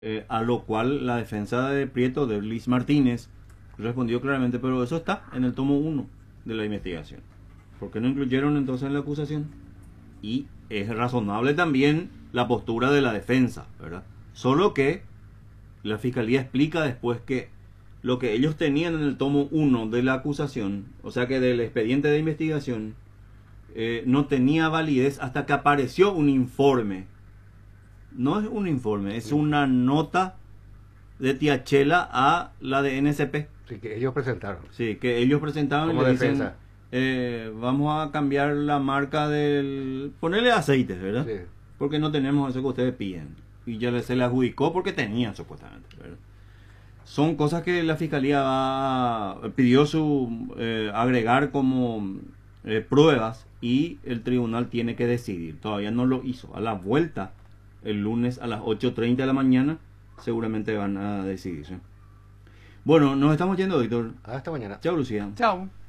A lo cual la defensa de Prieto, de Liz Martínez, respondió claramente, pero eso está en el tomo uno de la investigación. ¿Por qué no incluyeron entonces en la acusación? Y es razonable también la postura de la defensa, ¿verdad? Solo que la fiscalía explica después que lo que ellos tenían en el tomo uno de la acusación, o sea que del expediente de investigación, no tenía validez hasta que apareció un informe. No es un informe, es una nota de Tía Chela a la de NSP. Sí, que ellos presentaron. Sí, que ellos presentaban y Como le defensa. dicen, vamos a cambiar la marca del... Ponerle aceites, ¿verdad? Sí. Porque no tenemos eso que ustedes piden. Y ya se le adjudicó porque tenían supuestamente, ¿verdad? Son cosas que la fiscalía pidió agregar como pruebas y el tribunal tiene que decidir. Todavía no lo hizo. A la vuelta, el lunes a las 8:30 de la mañana, seguramente van a decidir. Bueno, nos estamos yendo, Víctor. Hasta mañana. Chao, Lucía. Chao.